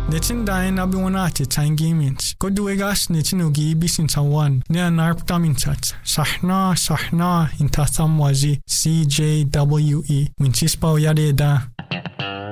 Netin dain abi wanati tangimins. Koduegas netin ugi bisin tawan. Nea narptamintat. Sahna intatham wazi CJWE. Winchispa yadeda.